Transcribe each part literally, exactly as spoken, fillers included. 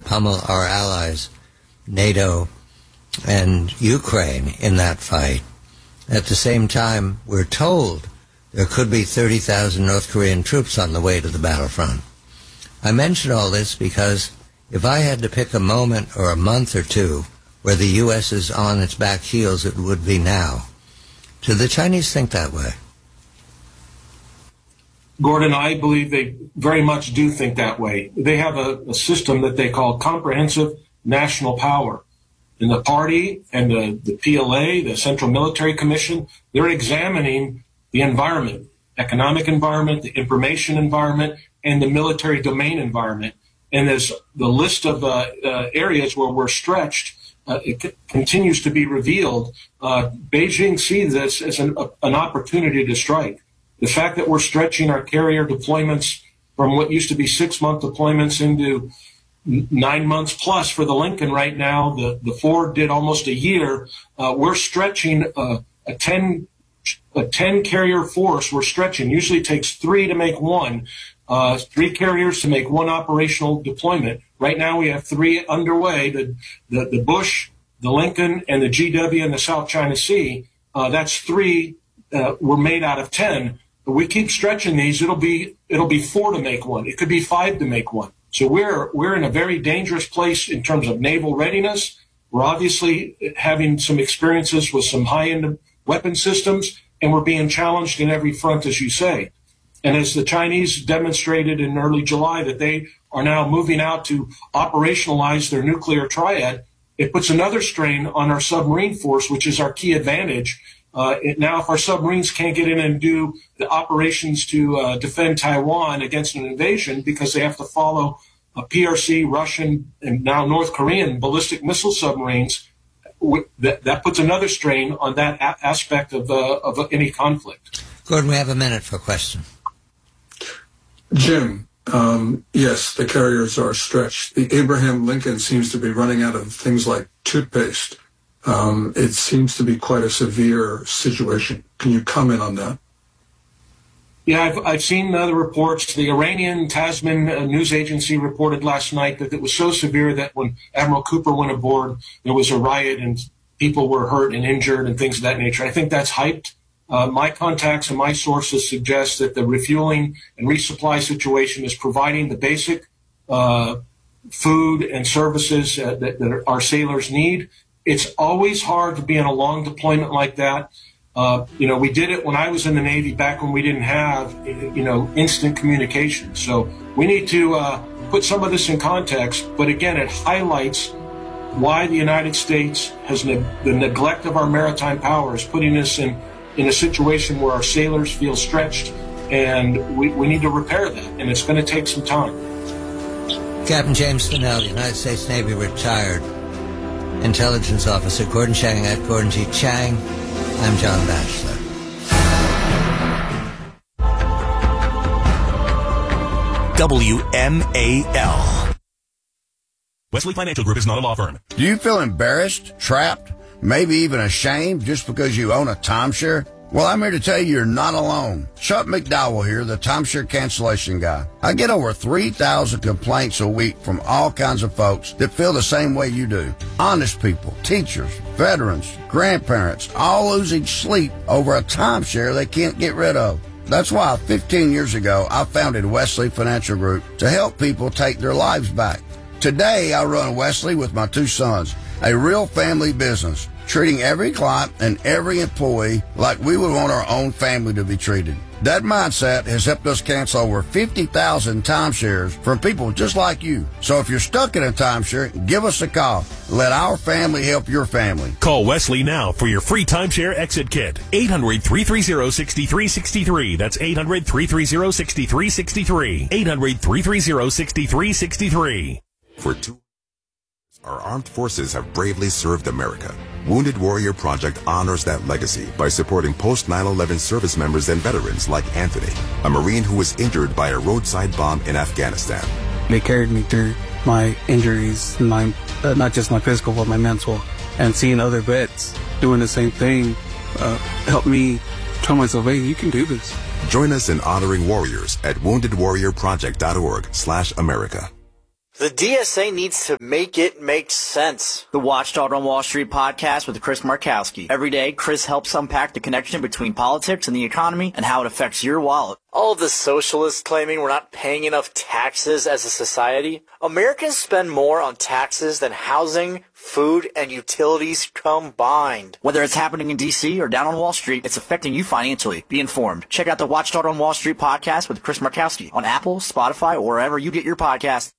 pummel our allies, NATO and Ukraine, in that fight. At the same time, we're told there could be thirty thousand North Korean troops on the way to the battlefront. I mention all this because if I had to pick a moment or a month or two where the U S is on its back heels, it would be now. Do the Chinese think that way? Gordon, I believe they very much do think that way. They have a, a system that they call comprehensive national power. And the party and the, the P L A, the Central Military Commission, they're examining the environment, economic environment, the information environment, and the military domain environment. And there's the list of uh, uh, areas where we're stretched. Uh, it c- continues to be revealed. Uh, Beijing sees this as an, a, an opportunity to strike. The fact that we're stretching our carrier deployments from what used to be six-month deployments into nine months plus for the Lincoln right now, the, the Ford did almost a year. Uh, we're stretching uh, a ten a ten carrier force. We're stretching. Usually it takes three to make one, uh, three carriers to make one operational deployment. Right now we have three underway: the the, the Bush, the Lincoln, and the G W in the South China Sea. Uh, that's three. Uh, were made out of ten. But we keep stretching these. It'll be it'll be four to make one. It could be five to make one. So we're we're in a very dangerous place in terms of naval readiness. We're obviously having some experiences with some high-end weapon systems, and we're being challenged in every front, as you say. And as the Chinese demonstrated in early July that they are now moving out to operationalize their nuclear triad, it puts another strain on our submarine force, which is our key advantage. Uh, it, now, if our submarines can't get in and do the operations to uh, defend Taiwan against an invasion because they have to follow a P R C, Russian, and now North Korean ballistic missile submarines, w- that, that puts another strain on that a- aspect of, uh, of uh, any conflict. Gordon, we have a minute for a question. Jim, um, yes, the carriers are stretched. The Abraham Lincoln seems to be running out of things like toothpaste. Um, it seems to be quite a severe situation. Can you comment on that? Yeah, I've, I've seen other reports. The Iranian Tasman uh, news agency reported last night that it was so severe that when Admiral Cooper went aboard, there was a riot and people were hurt and injured and things of that nature. I think that's hyped. Uh, my contacts and my sources suggest that the refueling and resupply situation is providing the basic uh, food and services uh, that, that our sailors need. It's always hard to be in a long deployment like that. Uh, you know, we did it when I was in the Navy back when we didn't have, you know, instant communication. So we need to uh, put some of this in context. But again, it highlights why the United States has ne- the neglect of our maritime powers, putting us in, in a situation where our sailors feel stretched, and we, we need to repair that. And it's going to take some time. Captain James Finnell, United States Navy retired Intelligence Officer. Gordon Chang at Gordon G. Chang. I'm John Batchelor. W M A L. Wesley Financial Group is not a law firm. Do you feel embarrassed, trapped, maybe even ashamed just because you own a timeshare? Well, I'm here to tell you you're not alone. Chuck McDowell here, the timeshare cancellation guy. I get over three thousand complaints a week from all kinds of folks that feel the same way you do. Honest people, teachers, veterans, grandparents, all losing sleep over a timeshare they can't get rid of. That's why fifteen years ago, I founded Wesley Financial Group to help people take their lives back. Today, I run Wesley with my two sons, a real family business, treating every client and every employee like we would want our own family to be treated. That mindset has helped us cancel over fifty thousand timeshares from people just like you. So if you're stuck in a timeshare, give us a call. Let our family help your family. Call Wesley now for your free timeshare exit kit. eight hundred, three three zero, six three six three. That's eight hundred, three three zero, six three six three. eight hundred, three three zero, six three six three. For two, our armed forces have bravely served America. Wounded Warrior Project honors that legacy by supporting post nine eleven service members and veterans like Anthony, a Marine who was injured by a roadside bomb in Afghanistan. They carried me through my injuries, my uh, not just my physical, but my mental. And seeing other vets doing the same thing uh, helped me tell myself, hey, you can do this. Join us in honoring warriors at wounded warrior project dot org slash America. The D S A needs to make it make sense. The Watchdog on Wall Street podcast with Chris Markowski. Every day, Chris helps unpack the connection between politics and the economy and how it affects your wallet. All of the socialists claiming we're not paying enough taxes as a society. Americans spend more on taxes than housing, food, and utilities combined. Whether it's happening in D C or down on Wall Street, it's affecting you financially. Be informed. Check out the Watchdog on Wall Street podcast with Chris Markowski on Apple, Spotify, or wherever you get your podcasts.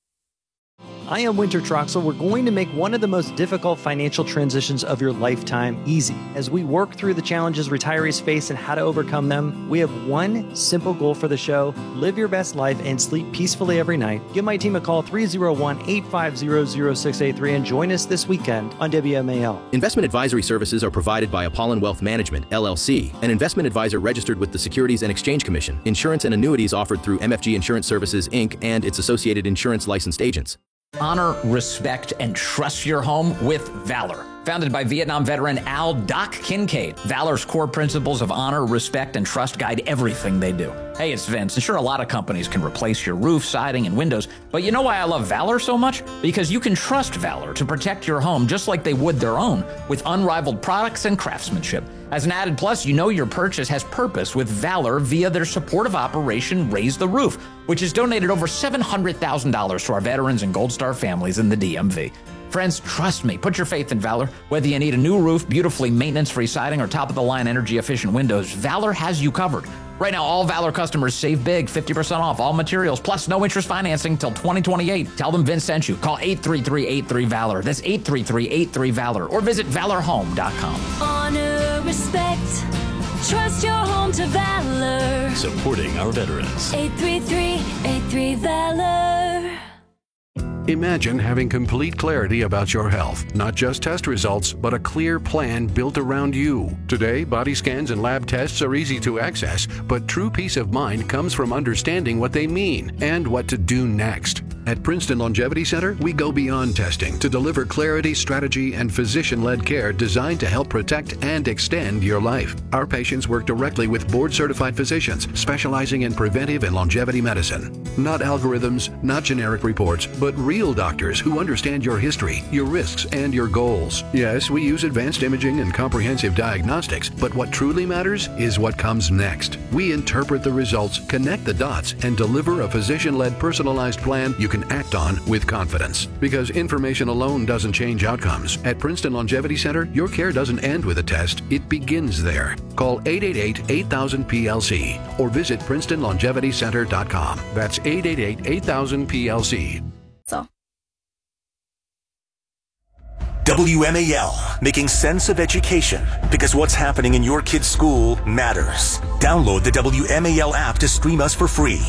I am Winter Troxel. We're going to make one of the most difficult financial transitions of your lifetime easy. As we work through the challenges retirees face and how to overcome them, we have one simple goal for the show: live your best life and sleep peacefully every night. Give my team a call, three oh one, eight five zero, zero six eight three, and join us this weekend on W M A L. Investment advisory services are provided by Apollon Wealth Management, L L C, an investment advisor registered with the Securities and Exchange Commission. Insurance and annuities offered through M F G Insurance Services, Incorporated and its associated insurance licensed agents. Honor, respect, and trust your home with Valor. Founded by Vietnam veteran Al Doc Kincaid, Valor's core principles of honor, respect, and trust guide everything they do. Hey, it's Vince, and sure, a lot of companies can replace your roof, siding, and windows, but you know why I love Valor so much? Because you can trust Valor to protect your home just like they would their own, with unrivaled products and craftsmanship. As an added plus, you know your purchase has purpose with Valor via their supportive operation Raise the Roof, which has donated over seven hundred thousand dollars to our veterans and Gold Star families in the D M V. Friends, trust me, put your faith in Valor. Whether you need a new roof, beautifully maintenance-free siding, or top-of-the-line energy-efficient windows, Valor has you covered. Right now, all Valor customers save big, fifty percent off all materials, plus no interest financing till twenty twenty-eight. Tell them Vince sent you. Call eight three three, eight three, VALOR. That's eight three three, eight three, VALOR. Or visit valor home dot com. Honor, respect, trust your home to Valor. Supporting our veterans. eight three three, eight three, VALOR. Imagine having complete clarity about your health, not just test results, but a clear plan built around you. Today, body scans and lab tests are easy to access, but true peace of mind comes from understanding what they mean and what to do next. At Princeton Longevity Center, we go beyond testing to deliver clarity, strategy, and physician-led care designed to help protect and extend your life. Our patients work directly with board-certified physicians specializing in preventive and longevity medicine. Not algorithms, not generic reports, but real doctors who understand your history, your risks, and your goals. Yes, we use advanced imaging and comprehensive diagnostics, but what truly matters is what comes next. We interpret the results, connect the dots, and deliver a physician-led personalized plan you can act on with confidence. Because information alone doesn't change outcomes. At Princeton Longevity Center, your care doesn't end with a test, it begins there. Call eight eight eight, eight thousand, P L C or visit princeton longevity center dot com. That's eight eight eight, eight thousand, P L C. So. W M A L, making sense of education, because what's happening in your kid's school matters. Download the W M A L app to stream us for free.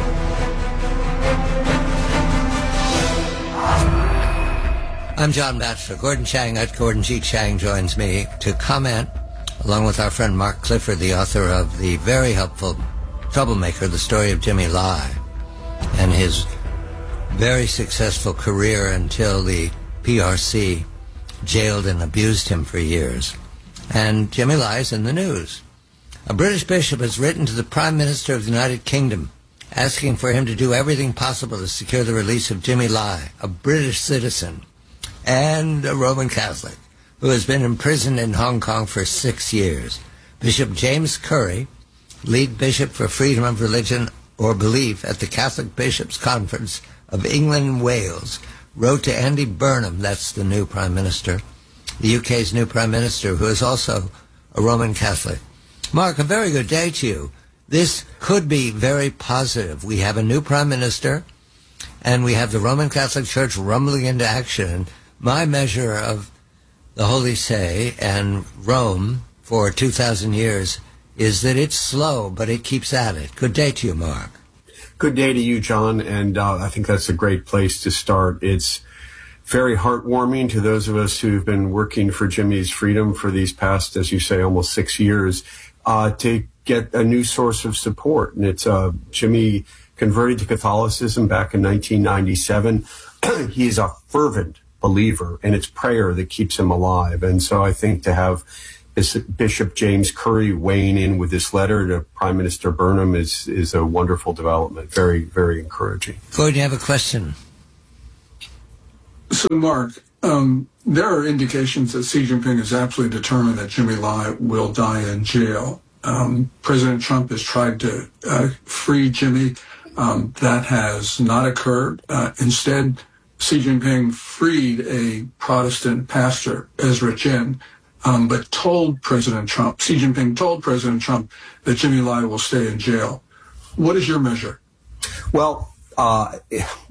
I'm John Batchelor. Gordon Chang at Gordon G. Chang joins me to comment, along with our friend Mark Clifford, the author of the very helpful Troublemaker, the story of Jimmy Lai, and his very successful career until the P R C jailed and abused him for years. And Jimmy Lai is in the news. A British bishop has written to the Prime Minister of the United Kingdom asking for him to do everything possible to secure the release of Jimmy Lai, a British citizen and a Roman Catholic who has been imprisoned in Hong Kong for six years. Bishop James Curry, lead bishop for freedom of religion or belief at the Catholic Bishops' Conference of England and Wales, wrote to Andy Burnham, that's the new Prime Minister, the U K's new Prime Minister, who is also a Roman Catholic. Mark, a very good day to you. This could be very positive. We have a new Prime Minister, and we have the Roman Catholic Church rumbling into action. My measure of the Holy See and Rome for two thousand years is that it's slow, but it keeps at it. Good day to you, Mark. Good day to you, John, and uh, I think that's a great place to start. It's very heartwarming to those of us who've been working for Jimmy's freedom for these past, as you say, almost six years, uh, to get a new source of support. And it's uh, Jimmy converted to Catholicism back in nineteen ninety-seven. He's a fervent believer, and it's prayer that keeps him alive. And so I think to have Bishop James Curry weighing in with this letter to Prime Minister Burnham is is a wonderful development. Very, very encouraging. Gordon, you have a question? So, Mark, um, there are indications that Xi Jinping is absolutely determined that Jimmy Lai will die in jail. Um, President Trump has tried to uh, free Jimmy. Um, that has not occurred. Uh, instead, Xi Jinping freed a Protestant pastor, Ezra Jin, um, but told President Trump, Xi Jinping told President Trump that Jimmy Lai will stay in jail. What is your measure? Well, uh,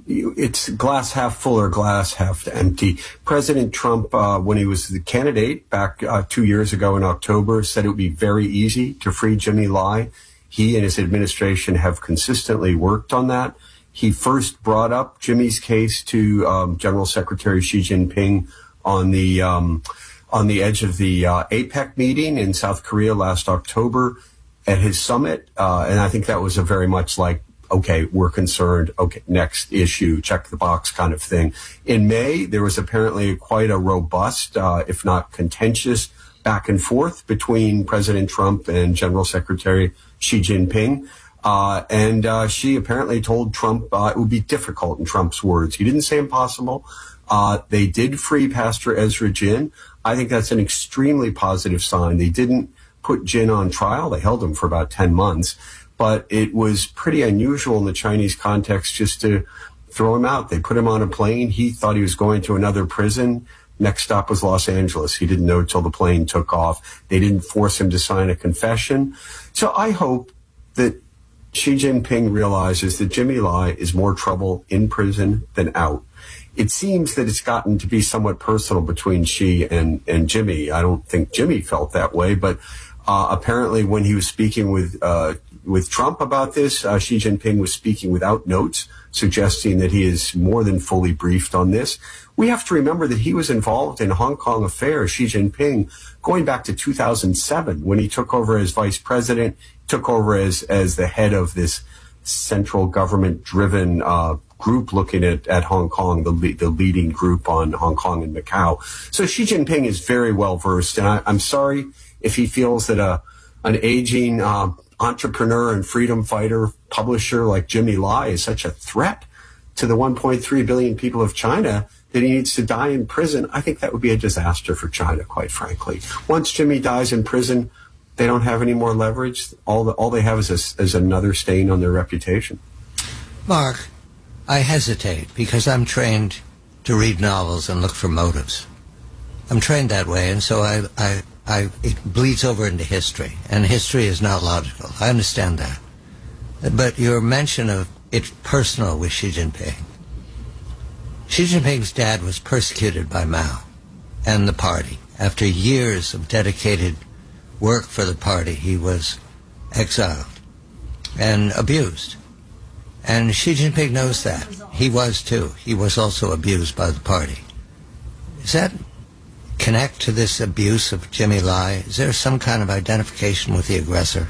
it's glass half full or glass half empty. President Trump, uh, when he was the candidate back uh, two years ago in October, said it would be very easy to free Jimmy Lai. He and his administration have consistently worked on that. He first brought up Jimmy's case to um, General Secretary Xi Jinping on the um, on the edge of the uh, APEC meeting in South Korea last October at his summit, uh, and I think that was a very much like, okay, we're concerned, okay, next issue, check the box kind of thing. In May, there was apparently quite a robust, uh, if not contentious, back and forth between President Trump and General Secretary Xi Jinping. Uh, and uh, she apparently told Trump uh, it would be difficult, in Trump's words. He didn't say impossible. Uh, they did free Pastor Ezra Jin. I think that's an extremely positive sign. They didn't put Jin on trial. They held him for about ten months. But it was pretty unusual in the Chinese context just to throw him out. They put him on a plane. He thought he was going to another prison. Next stop was Los Angeles. He didn't know till the plane took off. They didn't force him to sign a confession. So I hope that Xi Jinping realizes that Jimmy Lai is more trouble in prison than out. It seems that it's gotten to be somewhat personal between Xi and, and Jimmy. I don't think Jimmy felt that way, but uh, apparently when he was speaking with uh, with Trump about this, uh, Xi Jinping was speaking without notes, suggesting that he is more than fully briefed on this. We have to remember that he was involved in Hong Kong affairs, Xi Jinping, going back to two thousand seven when he took over as vice president, took over as, as the head of this central government-driven uh, group looking at, at Hong Kong, the, le- the leading group on Hong Kong and Macau. So Xi Jinping is very well-versed, and I, I'm sorry if he feels that a an aging uh, entrepreneur and freedom fighter publisher like Jimmy Lai is such a threat to the one point three billion people of China that he needs to die in prison. I think that would be a disaster for China, quite frankly. Once Jimmy dies in prison, they don't have any more leverage. All the, all they have is, a, is another stain on their reputation. Mark, I hesitate because I'm trained to read novels and look for motives. I'm trained that way, and so I, I, I, it bleeds over into history, and history is not logical. I understand that. But your mention of it personal with Xi Jinping. Xi Jinping's dad was persecuted by Mao and the party. After years of dedicated work for the party, he was exiled and abused. And Xi Jinping knows that. He was too. He was also abused by the party. Does that connect to this abuse of Jimmy Lai? Is there some kind of identification with the aggressor?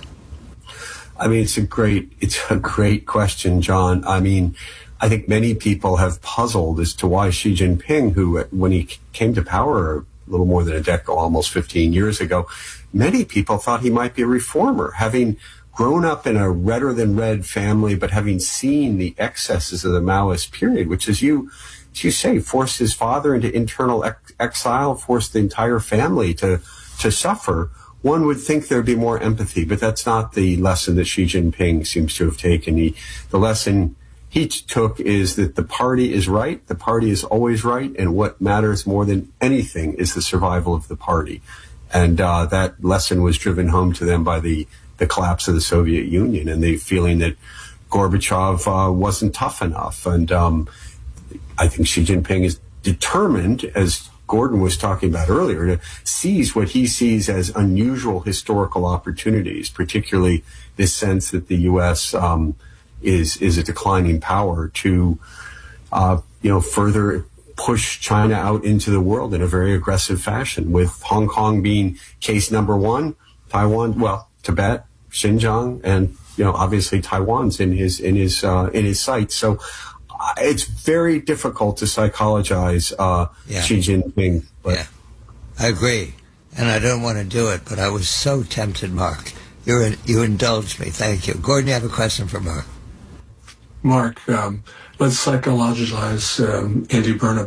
I mean, it's a great, it's a great question, John. I mean, I think many people have puzzled as to why Xi Jinping, who, when he came to power a little more than a decade, almost fifteen years ago, many people thought he might be a reformer, having grown up in a redder than red family, but having seen the excesses of the Maoist period, which, as you, as you say, forced his father into internal ex- exile, forced the entire family to, to suffer. One would think there'd be more empathy, but that's not the lesson that Xi Jinping seems to have taken. He, the lesson he took is that the party is right, the party is always right, and what matters more than anything is the survival of the party. And uh, that lesson was driven home to them by the, the collapse of the Soviet Union and the feeling that Gorbachev uh, wasn't tough enough. And um, I think Xi Jinping is determined, as Gordon was talking about earlier, to seize what he sees as unusual historical opportunities, particularly this sense that the U S um, is is a declining power to, uh, you know, further push China out into the world in a very aggressive fashion, with Hong Kong being case number one, Taiwan, well, Tibet, Xinjiang, and, you know, obviously Taiwan's in his in his uh, in his sights. So uh, it's very difficult to psychologize uh, yeah. Xi Jinping. But yeah, I agree, and I don't want to do it, but I was so tempted, Mark. You you indulged me. Thank you, Gordon. You have a question for Mark? Mark, um, let's psychologize um, Andy Burnham.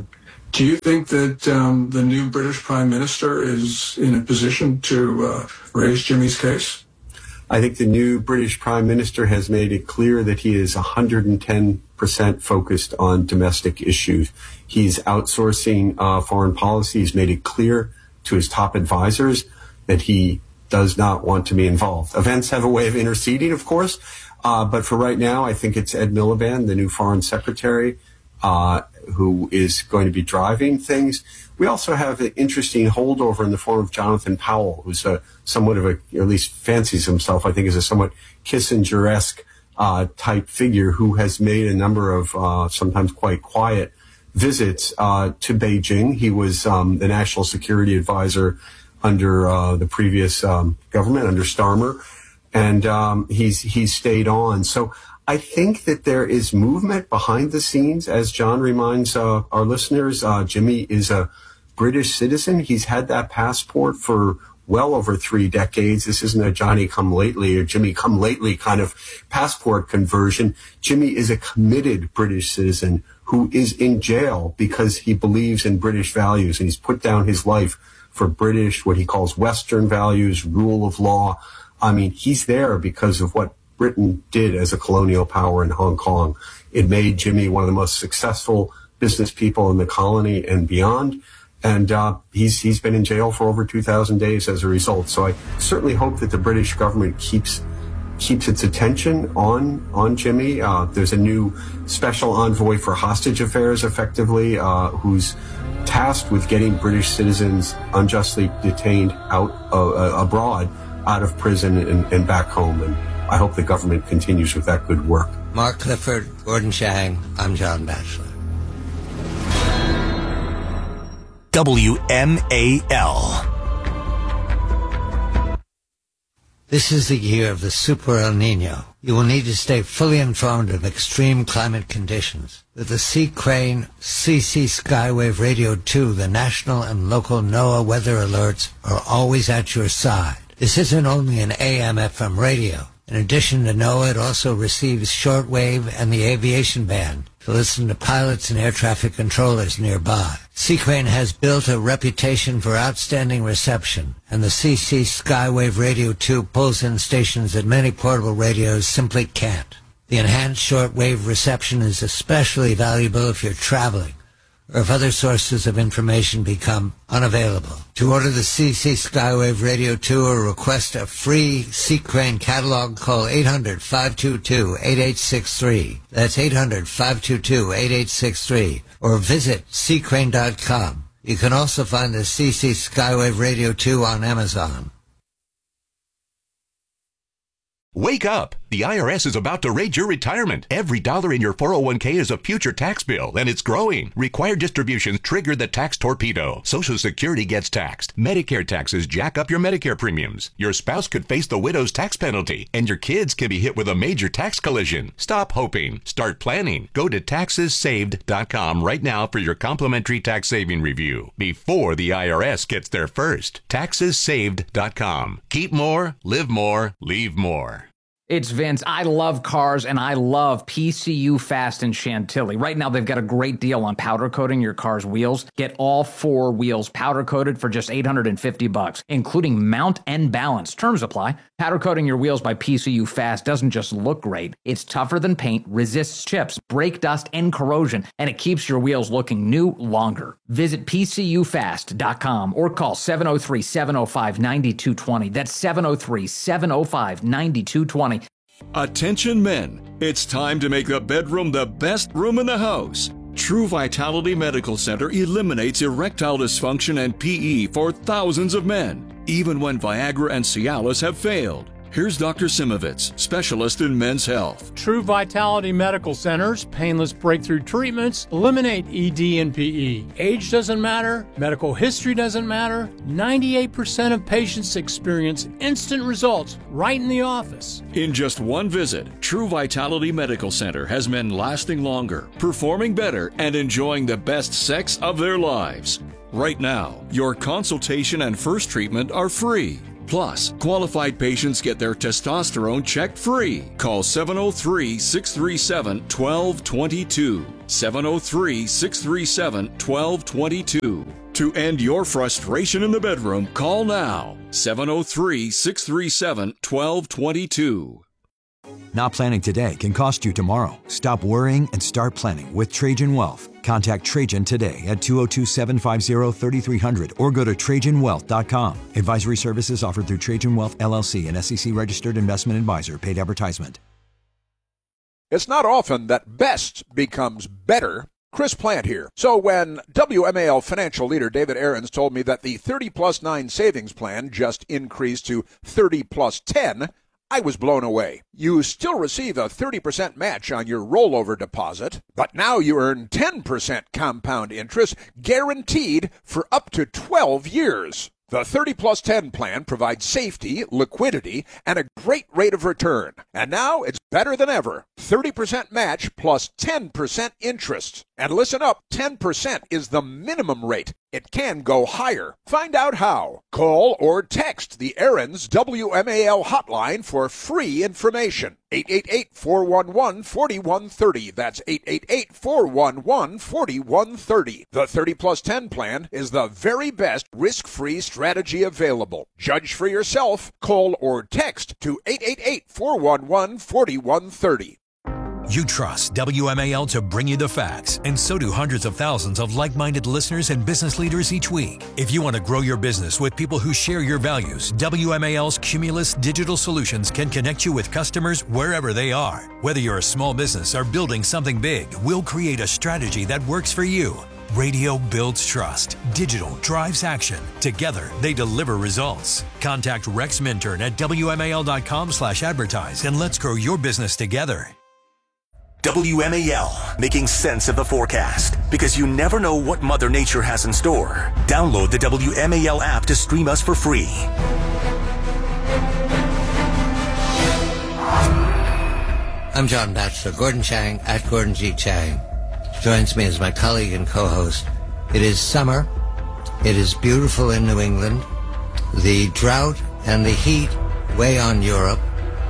Do you think that um, the new British Prime Minister is in a position to uh, raise Jimmy's case? I think the new British Prime Minister has made it clear that he is one hundred ten percent focused on domestic issues. He's outsourcing uh, foreign policy. He's made it clear to his top advisors that he does not want to be involved. Events have a way of interceding, of course, uh, but for right now, I think it's Ed Miliband, the new Foreign Secretary, uh, who is going to be driving things. We also have an interesting holdover in the form of Jonathan Powell, who's a somewhat of a, or at least fancies himself, I think, as a somewhat Kissinger-esque uh, type figure who has made a number of uh, sometimes quite quiet visits uh, to Beijing. He was um, the national security advisor under uh, the previous um, government, under Starmer, and um, he's he's stayed on. So I think that there is movement behind the scenes. As John reminds uh, our listeners, uh, Jimmy is a British citizen. He's had that passport for well over three decades. This isn't a Johnny come lately or Jimmy come lately kind of passport conversion. Jimmy is a committed British citizen who is in jail because he believes in British values, and he's put down his life for British, what he calls Western values, rule of law. I mean, he's there because of what Britain did as a colonial power in Hong Kong. It made Jimmy one of the most successful business people in the colony and beyond. And uh, he's he's been in jail for over two thousand days as a result. So I certainly hope that the British government keeps keeps its attention on on Jimmy. Uh, there's a new special envoy for hostage affairs, effectively, uh, who's tasked with getting British citizens unjustly detained out uh, abroad, out of prison and, and back home. And I hope the government continues with that good work. Mark Clifford, Gordon Chang, I'm John Batchelor. W M A L. This is the year of the Super El Nino. You will need to stay fully informed of extreme climate conditions. With the Sea Crane C C Skywave Radio two, the national and local NOAA weather alerts are always at your side. This isn't only an A M F M radio. In addition to NOAA, it also receives shortwave and the aviation band to listen to pilots and air traffic controllers nearby. Sea Crane has built a reputation for outstanding reception, and the C C Skywave Radio two pulls in stations that many portable radios simply can't. The enhanced shortwave reception is especially valuable if you're traveling, or if other sources of information become unavailable. To order the C C Skywave Radio two or request a free Sea Crane catalog, call eight hundred, five two two, eight eight six three. That's eight hundred, five two two, eight eight six three. Or visit sea crane dot com. You can also find the C C Skywave Radio two on Amazon. Wake up! The I R S is about to raid your retirement. Every dollar in your four oh one k is a future tax bill, and it's growing. Required distributions trigger the tax torpedo. Social Security gets taxed. Medicare taxes jack up your Medicare premiums. Your spouse could face the widow's tax penalty, and your kids can be hit with a major tax collision. Stop hoping. Start planning. Go to taxes saved dot com right now for your complimentary tax saving review before the I R S gets there first. taxes saved dot com. Keep more, live more, leave more. It's Vince. I love cars, and I love P C U Fast in Chantilly. Right now, they've got a great deal on powder coating your car's wheels. Get all four wheels powder coated for just eight hundred fifty bucks, including mount and balance. Terms apply. Powder coating your wheels by P C U Fast doesn't just look great. It's tougher than paint, resists chips, brake dust, and corrosion, and it keeps your wheels looking new longer. Visit P C U fast dot com or call seven oh three, seven oh five, nine two two oh. That's seven oh three, seven oh five, nine two two oh. Attention men, it's time to make the bedroom the best room in the house. True Vitality Medical Center eliminates erectile dysfunction and P E for thousands of men, even when Viagra and Cialis have failed. Here's Doctor Simovitz, specialist in men's health. True Vitality Medical Center's painless breakthrough treatments eliminate E D and P E. Age doesn't matter, medical history doesn't matter. ninety-eight percent of patients experience instant results right in the office. In just one visit, True Vitality Medical Center has men lasting longer, performing better, and enjoying the best sex of their lives. Right now, your consultation and first treatment are free. Plus, qualified patients get their testosterone checked free. Call seven oh three, six three seven, one two two two. seven oh three, six three seven, one two two two. To end your frustration in the bedroom, call now. seven oh three, six three seven, one two two two. Not planning today can cost you tomorrow. Stop worrying and start planning with Trajan Wealth. Contact Trajan today at two oh two, seven five zero, three three zero zero or go to trajan wealth dot com. Advisory services offered through Trajan Wealth, L L C, an S E C-registered investment advisor. Paid advertisement. It's not often that best becomes better. Chris Plant here. So when W M A L financial leader David Aarons told me that the thirty plus nine savings plan just increased to thirty plus ten, I was blown away. You still receive a thirty percent match on your rollover deposit, but now you earn ten percent compound interest guaranteed for up to twelve years. The thirty plus ten plan provides safety, liquidity, and a great rate of return. And now it's better than ever. thirty percent match plus ten percent interest. And listen up, ten percent is the minimum rate. It can go higher. Find out how. Call or text the Aarons W M A L hotline for free information. eight eight eight, four one one, four one three zero. That's eight eight eight, four one one, four one three zero. The thirty plus ten plan is the very best risk-free strategy available. Judge for yourself. Call or text to eight eight eight, four one one, four one three zero. You trust W M A L to bring you the facts, and so do hundreds of thousands of like-minded listeners and business leaders each week. If you want to grow your business with people who share your values, W M A L's Cumulus Digital Solutions can connect you with customers wherever they are. Whether you're a small business or building something big, we'll create a strategy that works for you. Radio builds trust. Digital drives action. Together, they deliver results. Contact Rex Minturn at W M A L dot com slash advertise and let's grow your business together. W M A L, making sense of the forecast. Because you never know what Mother Nature has in store. Download the W M A L app to stream us for free. I'm John Batchelor. Gordon Chang at Gordon G. Chang joins me as my colleague and co-host. It is summer. It is beautiful in New England. The drought and the heat weigh on Europe.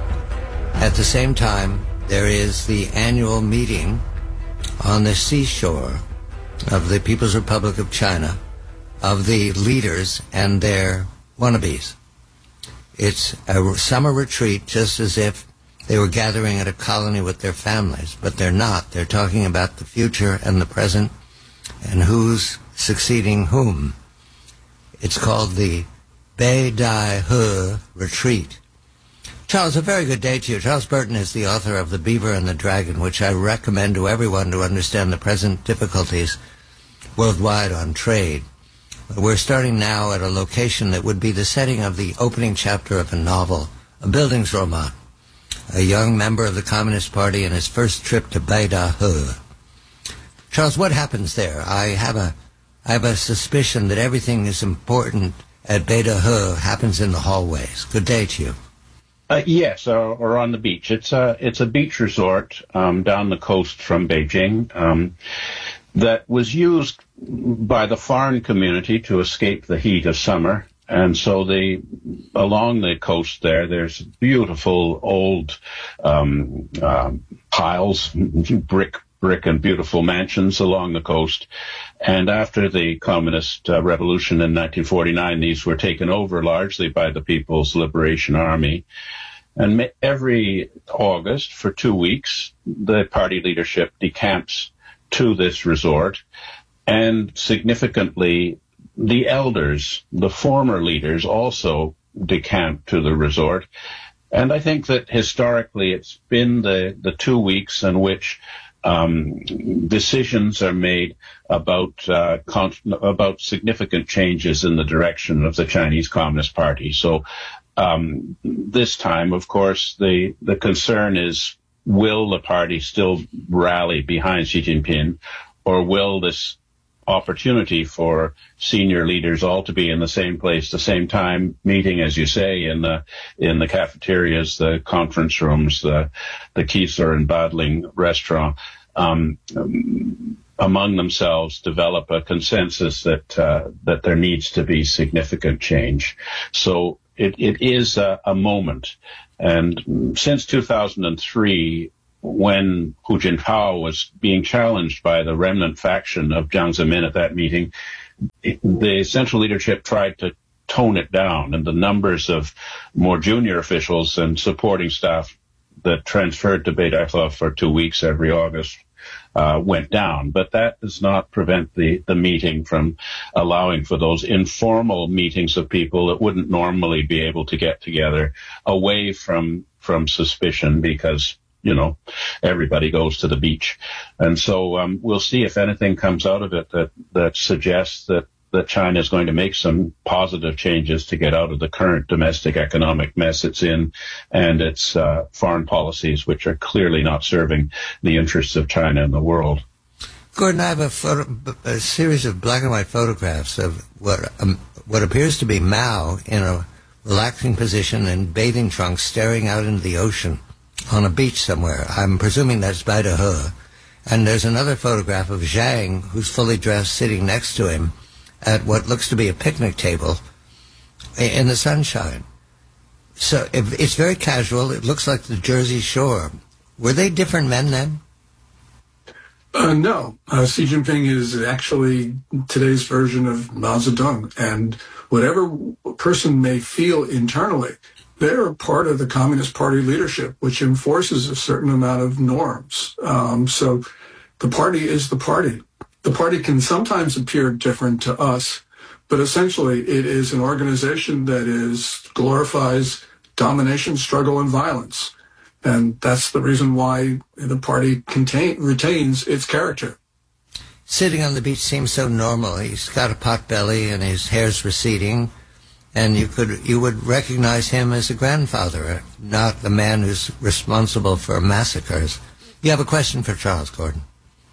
At the same time, there is the annual meeting on the seashore of the People's Republic of China of the leaders and their wannabes. It's a summer retreat, just as if they were gathering at a colony with their families, but they're not. They're talking about the future and the present and who's succeeding whom. It's called the Bai Dai He Retreat. Charles, a very good day to you. Charles Burton is the author of The Beaver and the Dragon, which I recommend to everyone to understand the present difficulties worldwide on trade. We're starting now at a location that would be the setting of the opening chapter of a novel, a Bildungsroman, a young member of the Communist Party in his first trip to Bai Dai He. Charles, what happens there? I have a, I have a suspicion that everything is important at Bai Dai He happens in the hallways. Good day to you. Uh, yes, or, or on the beach. It's a it's a beach resort um, down the coast from Beijing um, that was used by the foreign community to escape the heat of summer. And so they, along the coast there, there's beautiful old um, uh, piles, brick, brick and beautiful mansions along the coast. And after the Communist uh, Revolution in nineteen forty-nine, these were taken over largely by the People's Liberation Army. And every August, for two weeks, the party leadership decamps to this resort. And significantly, the elders, the former leaders, also decamp to the resort. And I think that historically it's been the, the two weeks in which um, decisions are made about uh, con- about significant changes in the direction of the Chinese Communist Party. So um, this time, of course, the, the concern is, will the party still rally behind Xi Jinping, or will this opportunity for senior leaders all to be in the same place, the same time, meeting, as you say, in the in the cafeterias, the conference rooms, the the Kiesler and Badling restaurant, um, among themselves develop a consensus that uh, that there needs to be significant change. So it, it is a, a moment. And since two thousand three, when Hu Jintao was being challenged by the remnant faction of Jiang Zemin at that meeting, the central leadership tried to tone it down, and the numbers of more junior officials and supporting staff that transferred to Beit Aichle for two weeks every August uh, went down. But that does not prevent the, the meeting from allowing for those informal meetings of people that wouldn't normally be able to get together away from from suspicion, because you know, everybody goes to the beach. And so um, we'll see if anything comes out of it that, that suggests that, that China is going to make some positive changes to get out of the current domestic economic mess it's in, and its uh, foreign policies, which are clearly not serving the interests of China in the world. Gordon, I have a, photo, a series of black and white photographs of what um, what appears to be Mao in a relaxing position in bathing trunks staring out into the ocean on a beach somewhere. I'm presuming that's Baidahe. And there's another photograph of Zhang, who's fully dressed, sitting next to him at what looks to be a picnic table in the sunshine. So it's very casual. It looks like the Jersey Shore. Were they different men then? Uh, no. Uh, Xi Jinping is actually today's version of Mao Zedong. And whatever a person may feel internally, they're part of the Communist Party leadership, which enforces a certain amount of norms. Um, so the party is the party. The party can sometimes appear different to us, but essentially it is an organization that is glorifies domination, struggle, and violence. And that's the reason why the party contain, retains its character. Sitting on the beach seems so normal. He's got a pot belly and his hair's receding. And you could you would recognize him as a grandfather, not the man who's responsible for massacres. You have a question for Charles Gordon.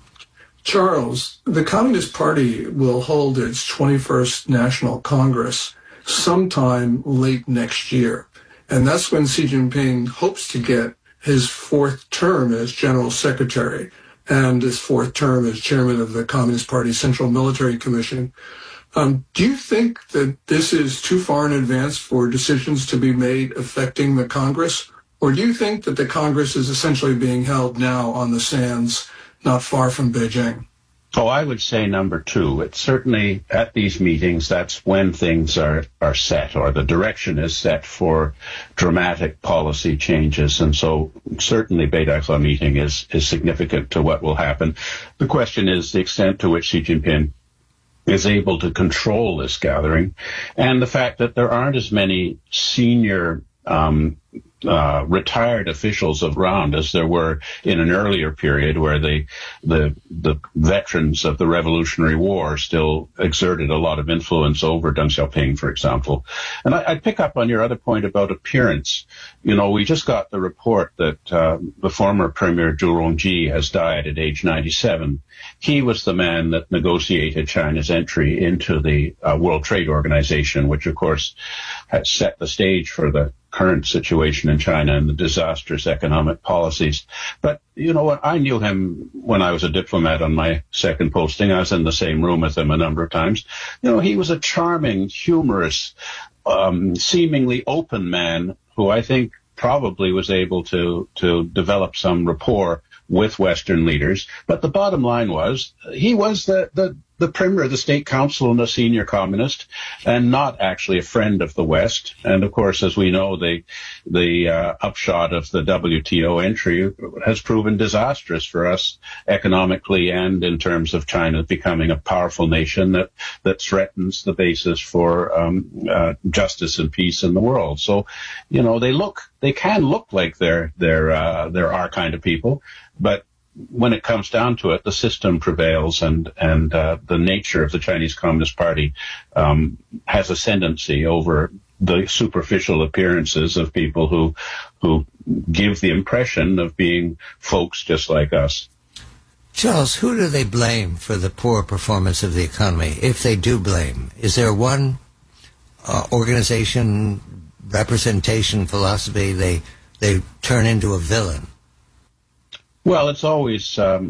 Charles, the Communist Party will hold its twenty-first National Congress sometime late next year. And that's when Xi Jinping hopes to get his fourth term as General Secretary and his fourth term as Chairman of the Communist Party Central Military Commission. Um, do you think that this is too far in advance for decisions to be made affecting the Congress? Or do you think that the Congress is essentially being held now on the sands not far from Beijing? Oh, I would say number two. It's certainly at these meetings, that's when things are, are set, or the direction is set for dramatic policy changes. And so certainly Beit Aichle meeting is, is significant to what will happen. The question is the extent to which Xi Jinping is able to control this gathering, and the fact that there aren't as many senior um, uh, retired officials around as there were in an earlier period, where the the the veterans of the Revolutionary War still exerted a lot of influence over Deng Xiaoping, for example. And I, I'd pick up on your other point about appearance. You know, we just got the report that uh, the former Premier Zhu Rongji has died at age ninety-seven. He was the man that negotiated China's entry into the uh, World Trade Organization, which, of course, has set the stage for the current situation in China and the disastrous economic policies. But, you know what, I knew him when I was a diplomat on my second posting. I was in the same room with him a number of times. You know, he was a charming, humorous, um, seemingly open man who I think probably was able to, to develop some rapport with Western leaders. But the bottom line was he was the, the, the premier of the state council and a senior communist, and not actually a friend of the West. And of course, as we know, the the uh, upshot of the W T O entry has proven disastrous for us economically, and in terms of China becoming a powerful nation that that threatens the basis for um, uh, justice and peace in the world. So, you know, they look they can look like they're they're uh, they're our kind of people, but when it comes down to it, the system prevails, and and uh, the nature of the Chinese Communist Party um, has ascendancy over the superficial appearances of people who who give the impression of being folks just like us. Charles, who do they blame for the poor performance of the economy, if they do blame? Is there one uh, organization, representation, philosophy they they turn into a villain? Well, it's always um,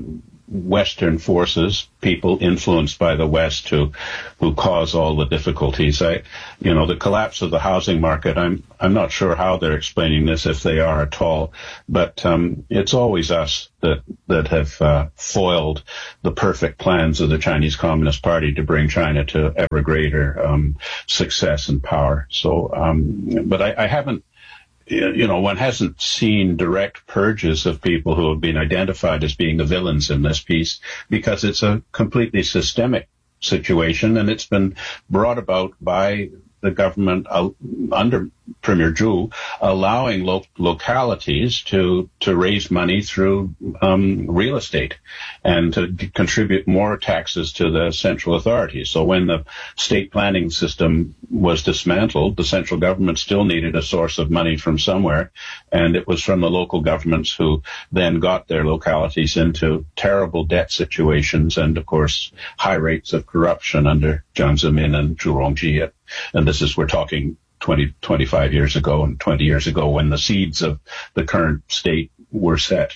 Western forces, people influenced by the West who who cause all the difficulties. I, you know, the collapse of the housing market, I'm I'm not sure how they're explaining this, if they are at all, but um, it's always us that that have uh, foiled the perfect plans of the Chinese Communist Party to bring China to ever greater um, success and power. So, um, but I, I haven't. You know, one hasn't seen direct purges of people who have been identified as being the villains in this piece, because it's a completely systemic situation, and it's been brought about by the government uh, under Premier Zhu, allowing lo- localities to to raise money through um, real estate and to d- contribute more taxes to the central authorities. So when the state planning system was dismantled, the central government still needed a source of money from somewhere, and it was from the local governments who then got their localities into terrible debt situations and, of course, high rates of corruption under Jiang Zemin and Zhu Rongji. And this is, we're talking twenty, twenty-five years ago and twenty years ago, when the seeds of the current state were set.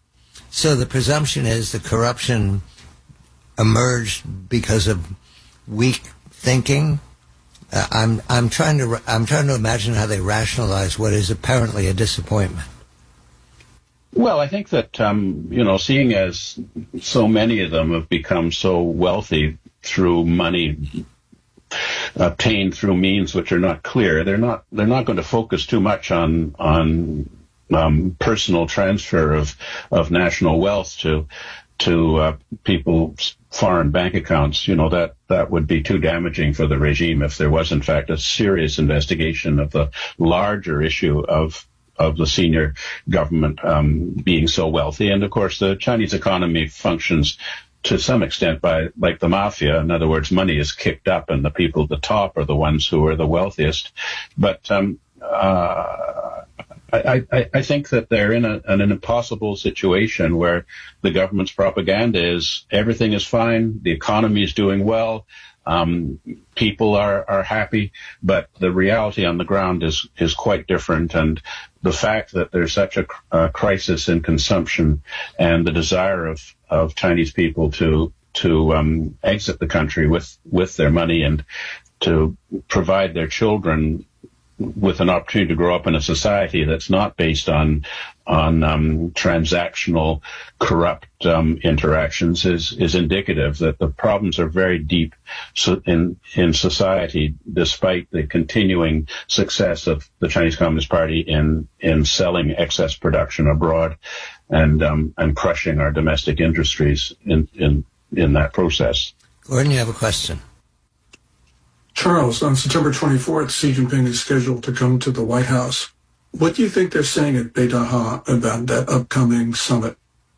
So the presumption is the corruption emerged because of weak thinking. Uh, I'm I'm trying to I'm trying to imagine how they rationalize what is apparently a disappointment. Well, I think that um, you know, seeing as so many of them have become so wealthy through money obtained through means which are not clear, they're not they're not going to focus too much on on um, personal transfer of of national wealth to to uh, people's foreign bank accounts. You know, that that would be too damaging for the regime if there was in fact a serious investigation of the larger issue of of the senior government um, being so wealthy. And of course, the Chinese economy functions to some extent by like the mafia. In other words, money is kicked up and the people at the top are the ones who are the wealthiest. But um, uh, I, I, I think that they're in, a, in an impossible situation where the government's propaganda is everything is fine, the economy is doing well, um, people are, are happy, but the reality on the ground is, is quite different. And the fact that there's such a, a crisis in consumption and the desire of, of Chinese people to to um, exit the country with, with their money and to provide their children with an opportunity to grow up in a society that's not based on on um, transactional, corrupt um, interactions is is indicative that the problems are very deep so in in society, despite the continuing success of the Chinese Communist Party in in selling excess production abroad and um, and crushing our domestic industries in in in that process. Gordon, you have a question. Charles, on September twenty-fourth, Xi Jinping is scheduled to come to the White House. What do you think they're saying at Beidaihe about that upcoming summit?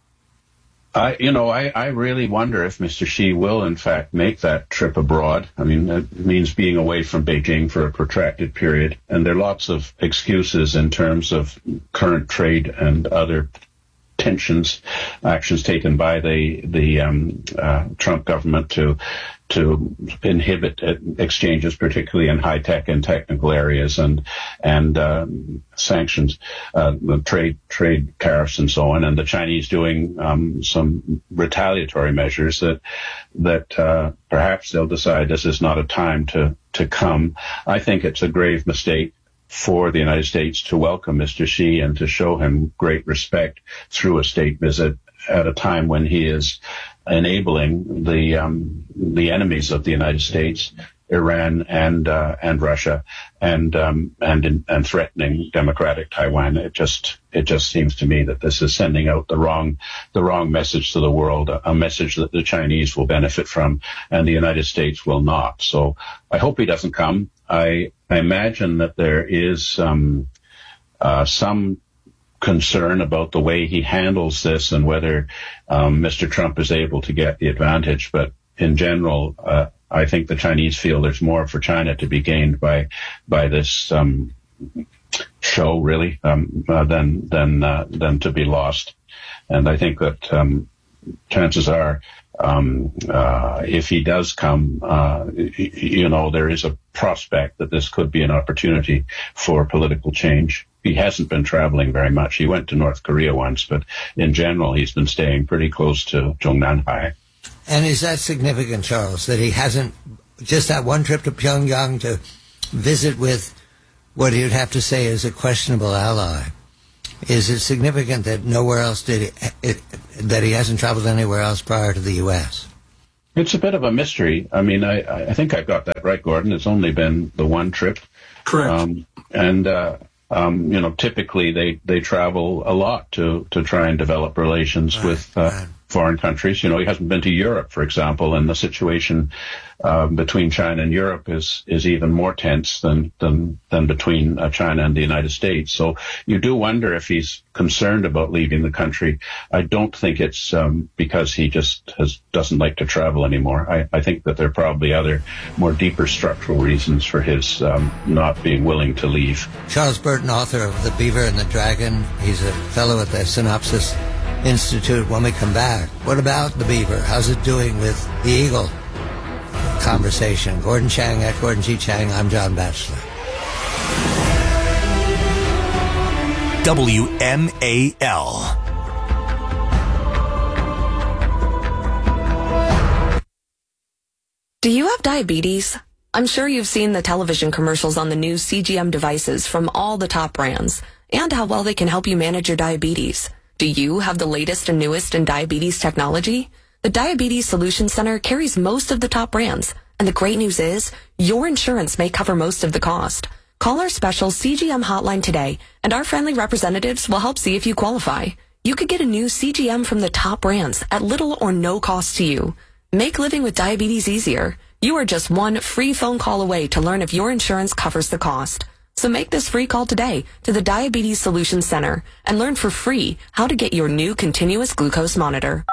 I, you know, I, I really wonder if Mister Xi will, in fact, make that trip abroad. I mean, it means being away from Beijing for a protracted period. And there are lots of excuses in terms of current trade and other tensions, actions taken by the the um, uh, Trump government to to inhibit exchanges, particularly in high tech and technical areas, and and um, sanctions, uh, trade trade tariffs, and so on. And the Chinese doing um, some retaliatory measures that that uh, perhaps they'll decide this is not a time to to come. I think it's a grave mistake for the United States to welcome Mister Xi and to show him great respect through a state visit at a time when he is enabling the um, the enemies of the United States, Iran and uh, and Russia, and um, and and threatening democratic Taiwan. It just it just seems to me that this is sending out the wrong the wrong message to the world, a, a message that the Chinese will benefit from and the United States will not. So I hope he doesn't come. I, I imagine that there is um, uh, some concern about the way he handles this and whether um, Mister Trump is able to get the advantage. But in general, uh, I think the Chinese feel there's more for China to be gained by by this um, show, really, um, uh, than than uh, than to be lost. And I think that um, chances are, um, uh, if he does come, uh, you know, there is a prospect that this could be an opportunity for political change. he hasn't been traveling very much. He went to North Korea once, but in general, he's been staying pretty close to Zhongnanhai. And is that significant, Charles, that he hasn't, just that one trip to Pyongyang to visit with what you'd have to say is a questionable ally? Is it significant that nowhere else did he, it, that he hasn't traveled anywhere else prior to the U S? It's a bit of a mystery. I mean, I, I think I've got that right, Gordon. It's only been the one trip. Correct. Um, and, uh, um, you know, typically they, they travel a lot to, to try and develop relations right, with uh, right. foreign countries. You know, he hasn't been to Europe, for example, and the situation um, between China and Europe is, is even more tense than, than, than between uh, China and the United States. So you do wonder if he's concerned about leaving the country. I don't think it's um, because he just has, doesn't like to travel anymore. I, I think that there are probably other more deeper structural reasons for his um, not being willing to leave. Charles Burton, author of The Beaver and the Dragon. He's a fellow at the Synopsis Institute. When we come back, what about the beaver? How's it doing with the eagle? Conversation. Gordon Chang at Gordon G. Chang. I'm John Batchelor. W M A L. Do you have diabetes? I'm sure you've seen the television commercials on the new C G M devices from all the top brands and how well they can help you manage your diabetes. Do you have the latest and newest in diabetes technology? The Diabetes Solutions Center carries most of the top brands, and the great news is your insurance may cover most of the cost. Call our special C G M hotline today, and our friendly representatives will help see if you qualify. You could get a new C G M from the top brands at little or no cost to you. Make living with diabetes easier. You are just one free phone call away to learn if your insurance covers the cost. So make this free call today to the Diabetes Solutions Center and learn for free how to get your new continuous glucose monitor.